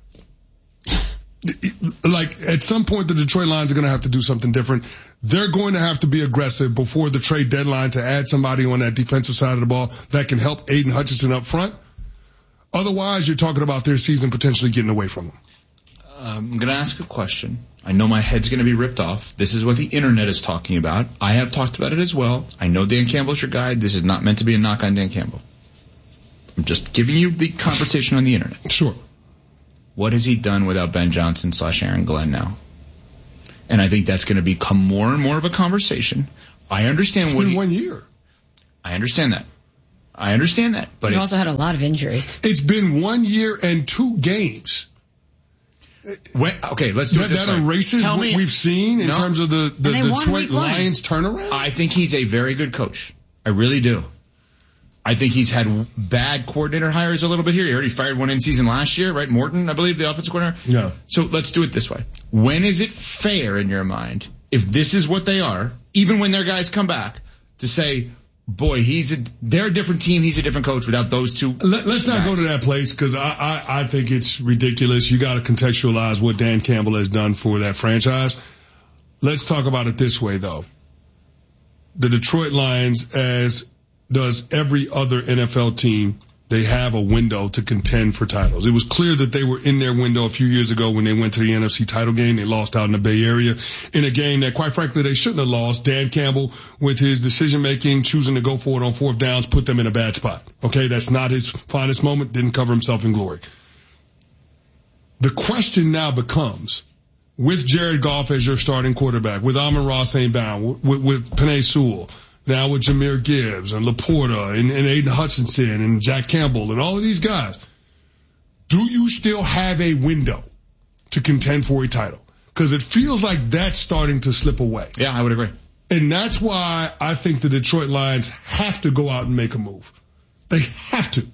Like, at some point, the Detroit Lions are going to have to do something different. They're going to have to be aggressive before the trade deadline to add somebody on that defensive side of the ball that can help Aiden Hutchinson up front. Otherwise, you're talking about their season potentially getting away from them. Um, I'm going to ask a question. I know my head's going to be ripped off. This is what the internet is talking about. I have talked about it as well. I know Dan Campbell's your guy. This is not meant to be a knock on Dan Campbell. I'm just giving you the conversation on the internet. Sure. What has he done without Ben Johnson slash Aaron Glenn now? And I think that's going to become more and more of a conversation. I understand it's what been he, one year. I understand that. I understand that. But he also had a lot of injuries. It's been one year and two games. When, okay, let's do that, it this that way. erases Tell what me, we've seen in no. terms of the, the Detroit Lions turnaround? I think he's a very good coach. I really do. I think he's had bad coordinator hires a little bit here. He already fired one in season last year, right? Morton, I believe, the offensive coordinator. Yeah. So let's do it this way. When is it fair in your mind, if this is what they are, even when their guys come back, to say, boy, he's a, they're a different team, he's a different coach without those two. Let, let's not go to that place because I, I, I think it's ridiculous. You got to contextualize what Dan Campbell has done for that franchise. Let's talk about it this way, though. The Detroit Lions, as does every other N F L team, they have a window to contend for titles. It was clear that they were in their window a few years ago when they went to the N F C title game. They lost out in the Bay Area in a game that, quite frankly, they shouldn't have lost. Dan Campbell, with his decision-making, choosing to go for it on fourth downs, put them in a bad spot. Okay, that's not his finest moment. Didn't cover himself in glory. The question now becomes, with Jared Goff as your starting quarterback, with Amon-Ra Saint Brown, with, with Penei Sewell, now with Jahmyr Gibbs and Laporta and, and Aiden Hutchinson and Jack Campbell and all of these guys, do you still have a window to contend for a title? Because it feels like that's starting to slip away. Yeah, I would agree. And that's why I think the Detroit Lions have to go out and make a move. They have to.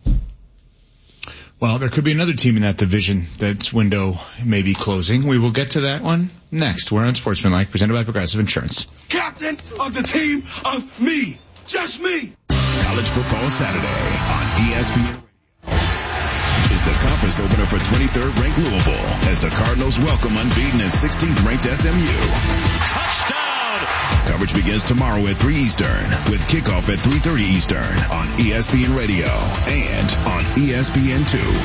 Well, there could be another team in that division that's window may be closing. We will get to that one next. We're on Sportsmanlike, presented by Progressive Insurance. Captain of the team of me, just me. College Football Saturday on E S P N is the conference opener for twenty-third ranked Louisville as the Cardinals welcome unbeaten and sixteenth ranked S M U. Touchdown! Coverage begins tomorrow at three Eastern with kickoff at three thirty Eastern on E S P N Radio and on E S P N two.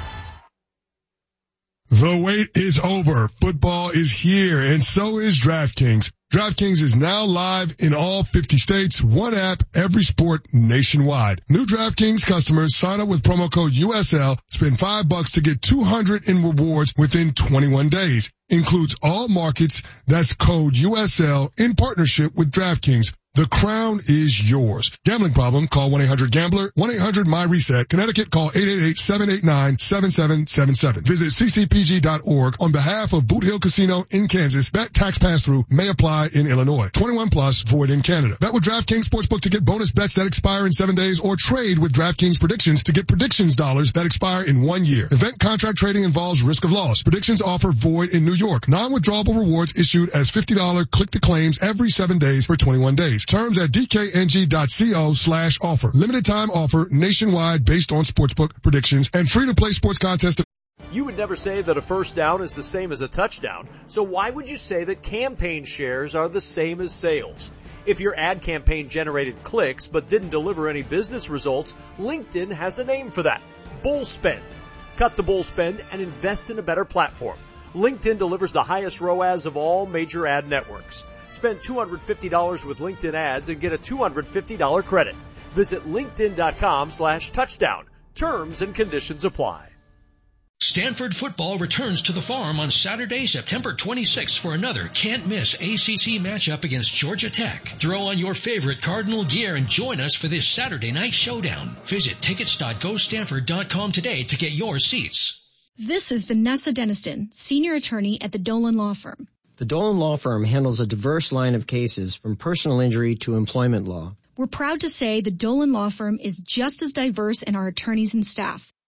The wait is over. Football is here, and so is DraftKings. DraftKings is now live in all fifty states, one app, every sport nationwide. New DraftKings customers sign up with promo code U S L, spend five bucks to get two hundred in rewards within twenty-one days. Includes all markets. That's code U S L in partnership with DraftKings. The crown is yours. Gambling problem? Call one eight hundred gambler, one eight hundred my reset. Connecticut, call eight eight eight, seven eight nine, seven seven seven seven. Visit c c p g dot org on behalf of Boot Hill Casino in Kansas. Bet tax pass-through may apply in Illinois. twenty-one plus, void in Canada. Bet with DraftKings Sportsbook to get bonus bets that expire in seven days or trade with DraftKings Predictions to get predictions dollars that expire in one year. Event contract trading involves risk of loss. Predictions offer void in New York. Non-withdrawable rewards issued as fifty dollars click to claims every seven days for twenty-one days. Terms at d k n g dot co slash offer. Limited time offer nationwide based on sportsbook predictions and free to play sports contest. You would never say that a first down is the same as a touchdown, so why would you say that campaign shares are the same as sales? If your ad campaign generated clicks but didn't deliver any business results, LinkedIn has a name for that. Bull spend. Cut the bull spend and invest in a better platform. LinkedIn delivers the highest R O A S of all major ad networks. Spend two hundred fifty dollars with LinkedIn ads and get a two hundred fifty dollars credit. Visit linkedin.com slash touchdown. Terms and conditions apply. Stanford football returns to the Farm on Saturday, September twenty-sixth for another can't-miss A C C matchup against Georgia Tech. Throw on your favorite Cardinal gear and join us for this Saturday night showdown. Visit tickets dot go stanford dot com today to get your seats. This is Vanessa Deniston, senior attorney at the Dolan Law Firm. The Dolan Law Firm handles a diverse line of cases from personal injury to employment law. We're proud to say the Dolan Law Firm is just as diverse in our attorneys and staff.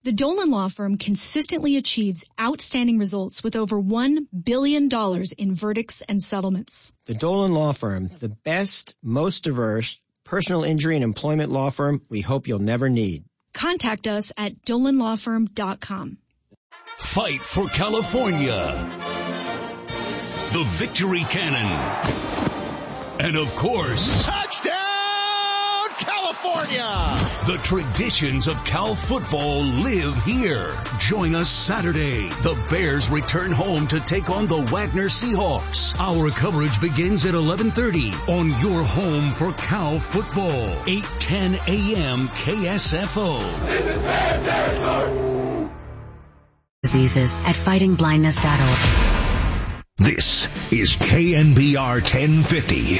The Dolan Law Firm consistently achieves outstanding results with over one billion dollars in verdicts and settlements. The Dolan Law Firm, the best, most diverse personal injury and employment law firm we hope you'll never need. Contact us at dolan law firm dot com. Fight for California. The Victory Cannon. And of course, touchdown California! The traditions of Cal football live here. Join us Saturday. The Bears return home to take on the Wagner Seahawks. Our coverage begins at eleven thirty on your home for Cal football. eight ten a.m. K S F O. This is Bear territory. Diseases at fighting blindness dot org. This is K N B R ten fifty.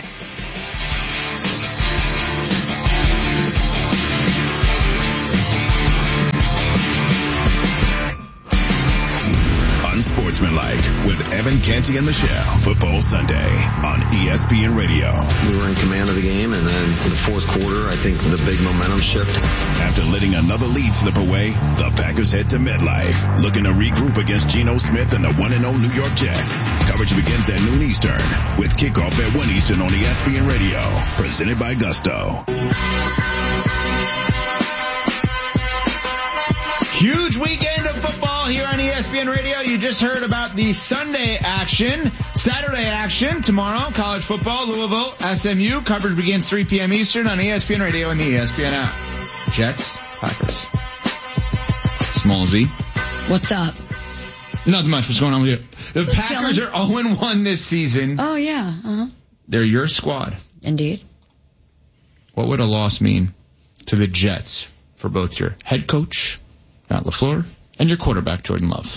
Unsportsmanlike with Evan Canty and Michelle. Football Sunday on E S P N Radio. We were in command of the game, and then in the fourth quarter, I think the big momentum shift. After letting another lead slip away, the Packers head to MetLife, looking to regroup against Geno Smith and the one and oh New York Jets. Coverage begins at noon Eastern, with kickoff at one Eastern on E S P N Radio. Presented by Gusto. Huge weekend of football here on E S P N Radio. You just heard about the Sunday action, Saturday action tomorrow. College football, Louisville, S M U. Coverage begins three p.m. Eastern on E S P N Radio and the E S P N app. Jets, Packers. Small Z. What's up? Not much. What's going on with you? The Just Packers chilling. are oh and one this season. Oh, yeah. Uh-huh. They're your squad. Indeed. What would a loss mean to the Jets for both your head coach, Matt LaFleur, and your quarterback, Jordan Love?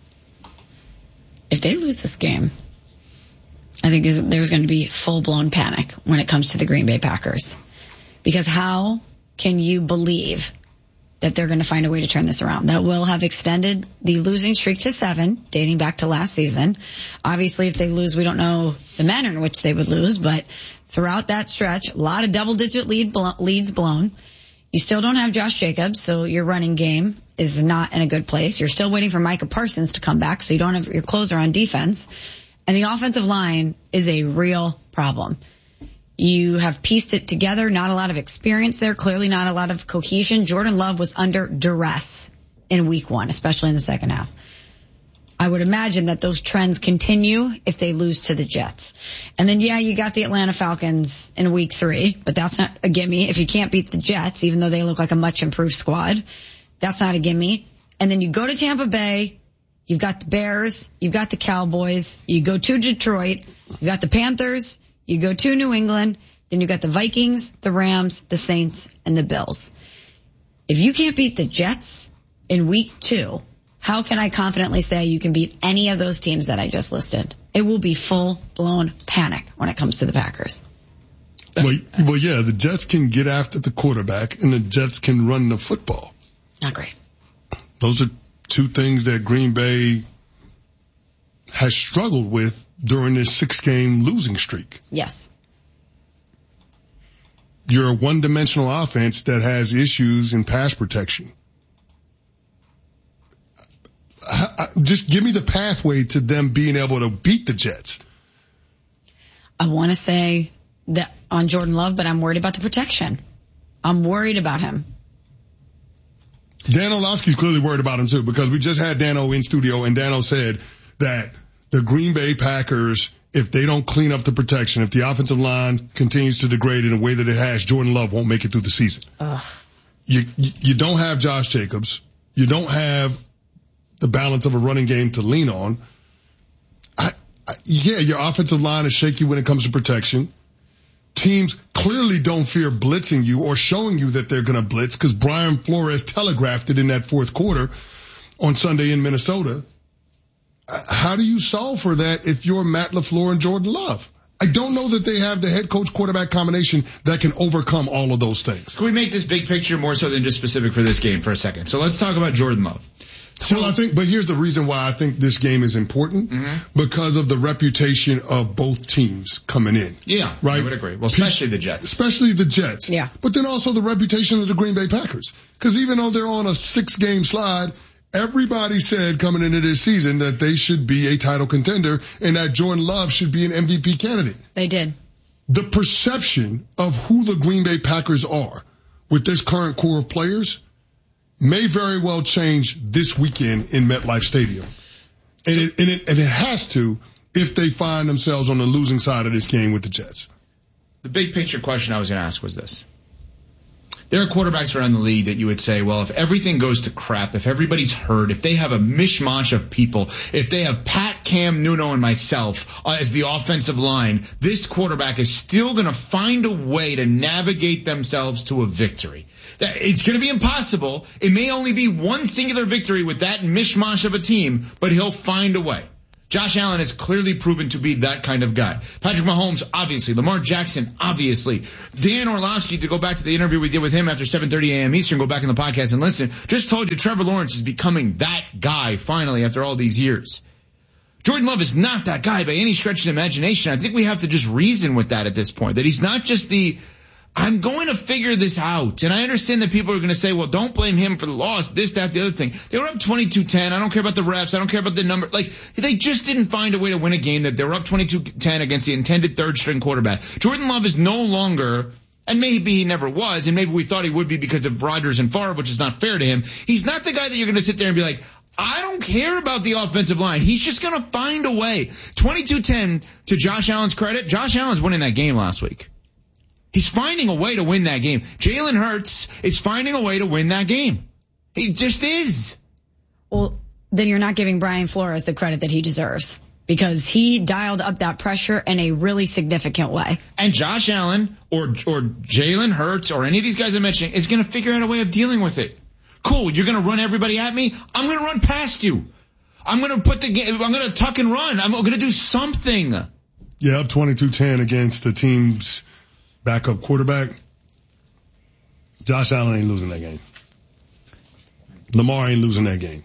If they lose this game, I think there's going to be full-blown panic when it comes to the Green Bay Packers. Because how can you believe that they're going to find a way to turn this around? That will have extended the losing streak to seven, dating back to last season. Obviously, if they lose, we don't know the manner in which they would lose, but throughout that stretch, a lot of double-digit lead blo- leads blown. You still don't have Josh Jacobs, so your running game is not in a good place. You're still waiting for Micah Parsons to come back, so you don't have your closer on defense. And the offensive line is a real problem. You have pieced it together, not a lot of experience there, clearly not a lot of cohesion. Jordan Love was under duress in week one, especially in the second half. I would imagine that those trends continue if they lose to the Jets. And then, yeah, you got the Atlanta Falcons in week three, but that's not a gimme. If you can't beat the Jets, even though they look like a much improved squad, that's not a gimme. And then you go to Tampa Bay, you've got the Bears, you've got the Cowboys, you go to Detroit, you've got the Panthers, you go to New England, then you've got the Vikings, the Rams, the Saints, and the Bills. If you can't beat the Jets in week two, how can I confidently say you can beat any of those teams that I just listed? It will be full-blown panic when it comes to the Packers. Well, well, yeah, the Jets can get after the quarterback, and the Jets can run the football. Not great. Those are two things that Green Bay has struggled with during this six-game losing streak. Yes. You're a one-dimensional offense that has issues in pass protection. Just give me the pathway to them being able to beat the Jets. I want to say that on Jordan Love, but I'm worried about the protection. I'm worried about him. Dan Orlovsky's clearly worried about him too, because we just had Dano in studio, and Dano said that the Green Bay Packers, if they don't clean up the protection, if the offensive line continues to degrade in a way that it has, Jordan Love won't make it through the season. Ugh. You, you don't have Josh Jacobs. You don't have the balance of a running game to lean on. I, I, yeah, your offensive line is shaky when it comes to protection. Teams clearly don't fear blitzing you or showing you that they're going to blitz, because Brian Flores telegraphed it in that fourth quarter on Sunday in Minnesota. How do you solve for that if you're Matt LaFleur and Jordan Love? I don't know that they have the head coach quarterback combination that can overcome all of those things. Can we make this big picture more so than just specific for this game for a second? So let's talk about Jordan Love. Well, I think, but here's the reason why I think this game is important, mm-hmm. because of the reputation of both teams coming in. Yeah, right. I would agree. Well, especially the Jets. Especially the Jets. Yeah. But then also the reputation of the Green Bay Packers. Because even though they're on a six-game slide, everybody said coming into this season that they should be a title contender and that Jordan Love should be an M V P candidate. They did. The perception of who the Green Bay Packers are with this current core of players may very well change this weekend in MetLife Stadium. And, so, it, and, it, and it has to if they find themselves on the losing side of this game with the Jets. The big picture question I was going to ask was this. There are quarterbacks around the league that you would say, well, if everything goes to crap, if everybody's hurt, if they have a mishmash of people, if they have Pat, Cam, Nuno, and myself uh, as the offensive line, this quarterback is still going to find a way to navigate themselves to a victory. That, it's going to be impossible. It may only be one singular victory with that mishmash of a team, but he'll find a way. Josh Allen has clearly proven to be that kind of guy. Patrick Mahomes, obviously. Lamar Jackson, obviously. Dan Orlovsky, to go back to the interview we did with him after seven thirty a.m. Eastern, go back in the podcast and listen, just told you Trevor Lawrence is becoming that guy finally after all these years. Jordan Love is not that guy by any stretch of the imagination. I think we have to just reason with that at this point, that he's not just the, I'm going to figure this out. And I understand that people are going to say, well, don't blame him for the loss, this, that, the other thing. They were up twenty-two ten. I don't care about the refs. I don't care about the number. Like, they just didn't find a way to win a game that they were up twenty-two ten against the intended third string quarterback. Jordan Love is no longer, and maybe he never was, and maybe we thought he would be because of Rodgers and Favre, which is not fair to him. He's not the guy that you're going to sit there and be like, I don't care about the offensive line. He's just going to find a way. twenty-two ten, to Josh Allen's credit, Josh Allen's winning that game last week. He's finding a way to win that game. Jalen Hurts is finding a way to win that game. He just is. Well, then you're not giving Brian Flores the credit that he deserves, because he dialed up that pressure in a really significant way. And Josh Allen or or Jalen Hurts or any of these guys I'm mentioning is going to figure out a way of dealing with it. Cool, you're going to run everybody at me? I'm going to run past you. I'm going to put the game, I'm going to tuck and run. I'm going to do something. Yeah, up twenty-two ten against the team's backup quarterback. Josh Allen ain't losing that game. Lamar ain't losing that game.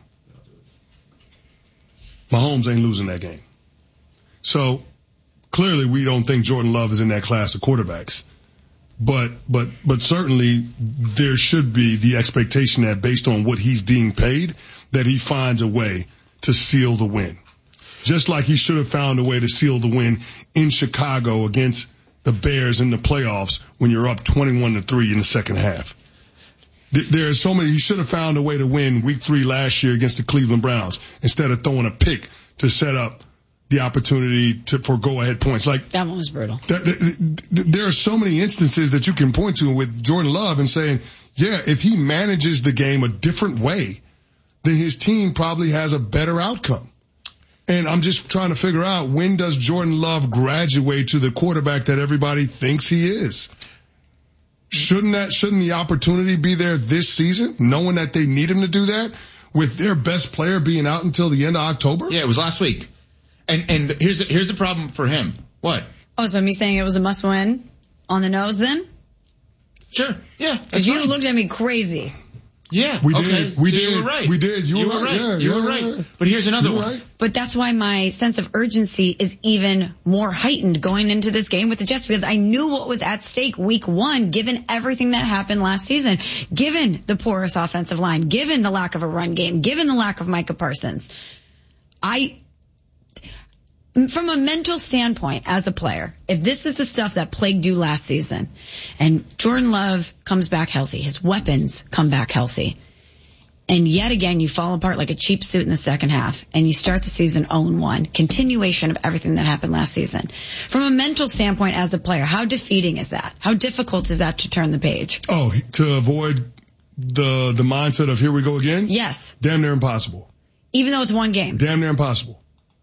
Mahomes ain't losing that game. So clearly we don't think Jordan Love is in that class of quarterbacks. But, but, but certainly there should be the expectation that based on what he's being paid, that he finds a way to seal the win. Just like he should have found a way to seal the win in Chicago against the Bears in the playoffs when you're up twenty-one to three in the second half. There are so many, he should have found a way to win week three last year against the Cleveland Browns instead of throwing a pick to set up the opportunity to, for go-ahead points. Like, that one was brutal. Th- th- th- there are so many instances that you can point to with Jordan Love and saying, yeah, if he manages the game a different way, then his team probably has a better outcome. And I'm just trying to figure out, when does Jordan Love graduate to the quarterback that everybody thinks he is? Shouldn't that, shouldn't the opportunity be there this season, knowing that they need him to do that with their best player being out until the end of October? Yeah, it was last week. And, and here's the, here's the problem for him. What? Oh, so me saying it was a must win on the nose then? Sure. Yeah. Because you looked at me crazy. Yeah, we okay. did. We so did. You were right. We did. You, you were right. right. Yeah, you yeah, were right. yeah. But here's another one. Right. But that's why my sense of urgency is even more heightened going into this game with the Jets, because I knew what was at stake week one, given everything that happened last season, given the porous offensive line, given the lack of a run game, given the lack of Micah Parsons. I, from a mental standpoint as a player, if this is the stuff that plagued you last season and Jordan Love comes back healthy, his weapons come back healthy, and yet again you fall apart like a cheap suit in the second half and you start the season oh and one, continuation of everything that happened last season. From a mental standpoint as a player, how defeating is that? How difficult is that to turn the page? Oh, to avoid the the mindset of here we go again? Yes. Damn near impossible. Even though it's one game? Damn near impossible.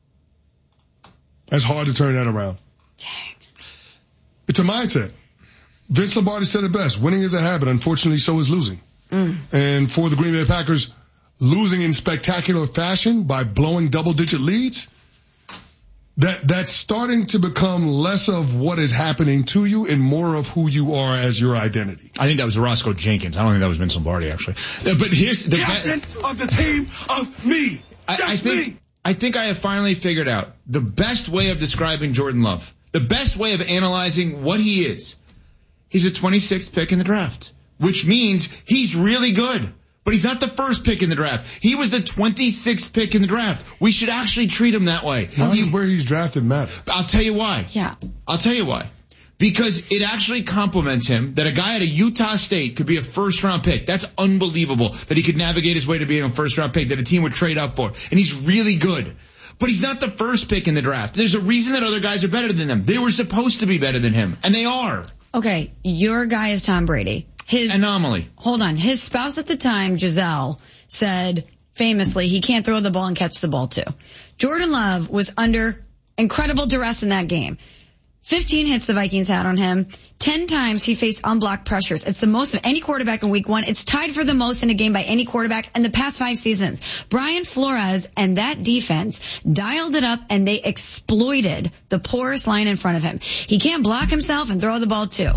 That's hard to turn that around. Dang. It's a mindset. Vince Lombardi said it best. Winning is a habit. Unfortunately, so is losing. Mm. And for the Green Bay Packers, losing in spectacular fashion by blowing double-digit leads, that that's starting to become less of what is happening to you and more of who you are as your identity. I think that was Roscoe Jenkins. I don't think that was Vince Lombardi, actually. Uh, But here's the Captain of the team of me. I, Just I think, me. I think I have finally figured out the best way of describing Jordan Love, the best way of analyzing what he is. He's a twenty-sixth pick in the draft, which means he's really good. But he's not the first pick in the draft. He was the twenty-sixth pick in the draft. We should actually treat him that way. Why does where he's drafted matter? I'll tell you why. Yeah. I'll tell you why. Because it actually compliments him that a guy at a Utah State could be a first round pick. That's unbelievable that he could navigate his way to being a first round pick that a team would trade up for. And he's really good. But he's not the first pick in the draft. There's a reason that other guys are better than him. They were supposed to be better than him. And they are. Okay, your guy is Tom Brady. His anomaly. Hold on. His spouse at the time, Giselle, said famously he can't throw the ball and catch the ball too. Jordan Love was under incredible duress in that game. fifteen hits the Vikings had on him. ten times he faced unblocked pressures. It's the most of any quarterback in week one. It's tied for the most in a game by any quarterback in the past five seasons. Brian Flores and that defense dialed it up and they exploited the poorest line in front of him. He can't block himself and throw the ball too.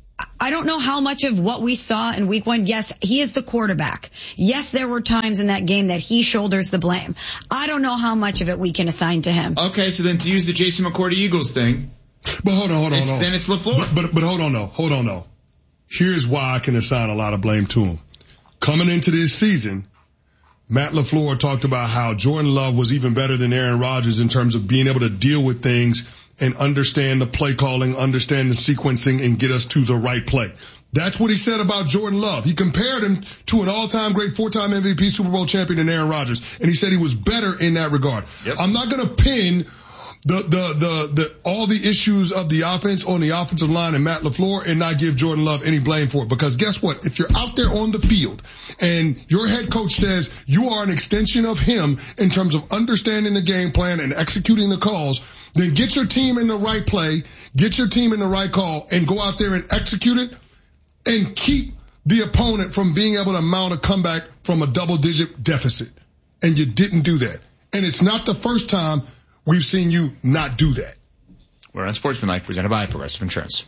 I don't know how much of what we saw in week one. Yes, he is the quarterback. Yes, there were times in that game that he shoulders the blame. I don't know how much of it we can assign to him. Okay, so then to use the Jason McCourty Eagles thing. But hold on, hold on, it's, hold on. Then it's LaFleur. But, but, but hold on, though. Hold on, though. Here's why I can assign a lot of blame to him. Coming into this season, Matt LaFleur talked about how Jordan Love was even better than Aaron Rodgers in terms of being able to deal with things and understand the play calling, understand the sequencing, and get us to the right play. That's what he said about Jordan Love. He compared him to an all-time great four-time M V P Super Bowl champion in Aaron Rodgers, and he said he was better in that regard. Yep. I'm not going to pin the, the, the, the, all the issues of the offense on the offensive line and Matt LaFleur and not give Jordan Love any blame for it. Because guess what? If you're out there on the field and your head coach says you are an extension of him in terms of understanding the game plan and executing the calls, then get your team in the right play, get your team in the right call, and go out there and execute it and keep the opponent from being able to mount a comeback from a double-digit deficit. And you didn't do that. And it's not the first time we've seen you not do that. We're on Sportsmanlike, presented by Progressive Insurance.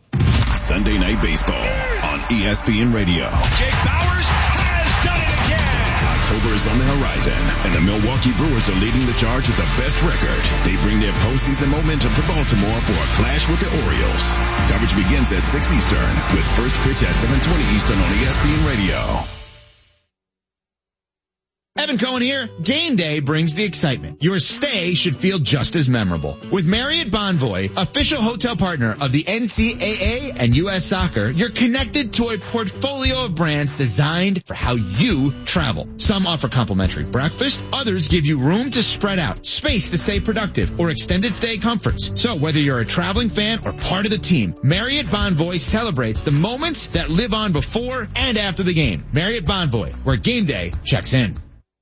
Sunday Night Baseball on E S P N Radio. Jake Bauers has done it again. October is on the horizon, and the Milwaukee Brewers are leading the charge with the best record. They bring their postseason momentum to Baltimore for a clash with the Orioles. Coverage begins at six Eastern, with first pitch at seven twenty Eastern on E S P N Radio. Evan Cohen here. Game day brings the excitement. Your stay should feel just as memorable. With Marriott Bonvoy, official hotel partner of the N C double A and U S Soccer, you're connected to a portfolio of brands designed for how you travel. Some offer complimentary breakfast, others give you room to spread out, space to stay productive, or extended stay comforts. So whether you're a traveling fan or part of the team, Marriott Bonvoy celebrates the moments that live on before and after the game. Marriott Bonvoy, where game day checks in.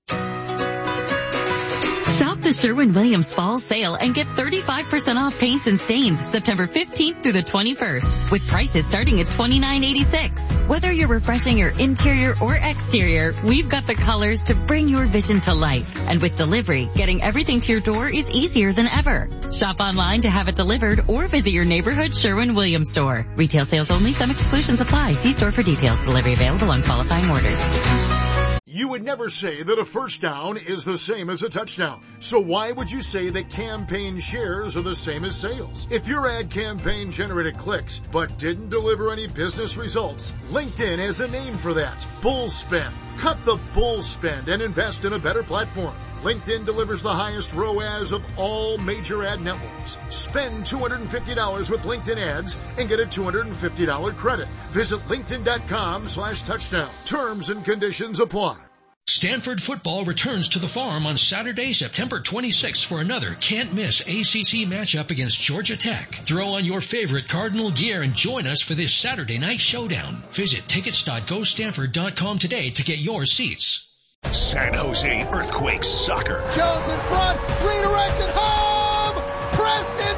Shop the Sherwin-Williams Fall Sale and get thirty-five percent off paints and stains September fifteenth through the twenty-first, with prices starting at twenty-nine eighty-six. Whether you're refreshing your interior or exterior, we've got the colors to bring your vision to life. And with delivery, getting everything to your door is easier than ever. Shop online to have it delivered or visit your neighborhood Sherwin-Williams store. Retail sales only. Some exclusions apply. See store for details. Delivery available on qualifying orders. You would never say that a first down is the same as a touchdown. So why would you say that campaign shares are the same as sales? If your ad campaign generated clicks but didn't deliver any business results, LinkedIn has a name for that. Bull spend. Cut the bull spend and invest in a better platform. LinkedIn delivers the highest R O A S of all major ad networks. Spend two hundred fifty dollars with LinkedIn ads and get a two hundred fifty dollars credit. Visit linkedin.com slash touchdown. Terms and conditions apply. Stanford football returns to the Farm on Saturday, September twenty-sixth for another can't-miss A C C matchup against Georgia Tech. Throw on your favorite Cardinal gear and join us for this Saturday night showdown. Visit tickets dot go stanford dot com today to get your seats. San Jose Earthquakes soccer. Jones in front, redirected home, Preston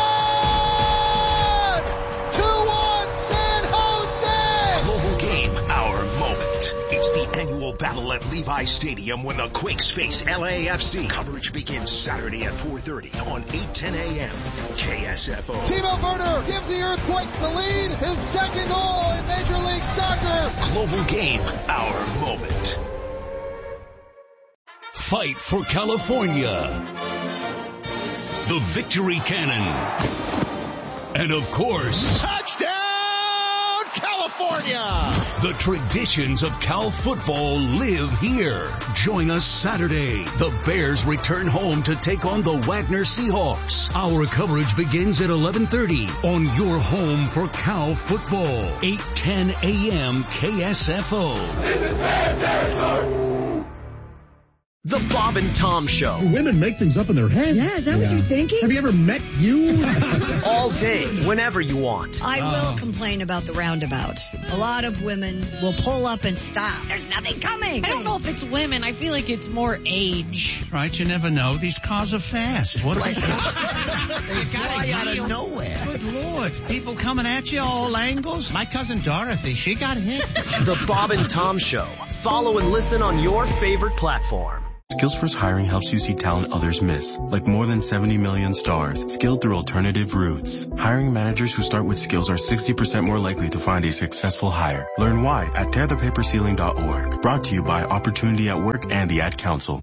John! two one San Jose! Global game, our moment. It's the annual battle at Levi Stadium when the Quakes face L A F C. Coverage begins Saturday at four thirty on eight ten a.m. K S F O. Timo Werner gives the Earthquakes the lead. His second goal in Major League Soccer. Global Game, our moment. Fight for California. The Victory Cannon. And of course, touchdown California! The traditions of Cal football live here. Join us Saturday. The Bears return home to take on the Wagner Seahawks. Our coverage begins at eleven thirty on your home for Cal football. eight ten a.m. K S F O. This is Bear territory! The Bob and Tom Show. Women make things up in their heads. Yeah, is that yeah. what you're thinking? Have you ever met you? All day, whenever you want. I oh. will complain about the roundabouts. A lot of women will pull up and stop. There's nothing coming. I don't know if it's women. I feel like it's more age. Right, you never know. These cars are fast. What like, they fly out of nowhere. Good Lord. People coming at you all angles. My cousin Dorothy, she got hit. The Bob and Tom Show. Follow and listen on your favorite platform. Skillsforce Hiring helps you see talent others miss, like more than seventy million stars, skilled through alternative routes. Hiring managers who start with skills are sixty percent more likely to find a successful hire. Learn why at tear the paper ceiling dot org. Brought to you by Opportunity at Work and the Ad Council.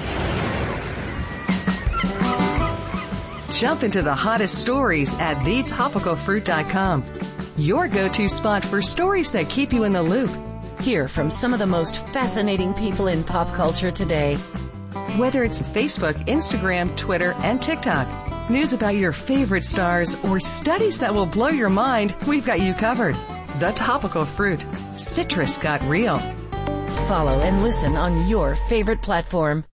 Jump into the hottest stories at the topical fruit dot com. Your go-to spot for stories that keep you in the loop. Hear from some of the most fascinating people in pop culture today. Whether it's Facebook, Instagram, Twitter, and TikTok, news about your favorite stars, or studies that will blow your mind, we've got you covered. The Topical Fruit. Citrus got real. Follow and listen on your favorite platform.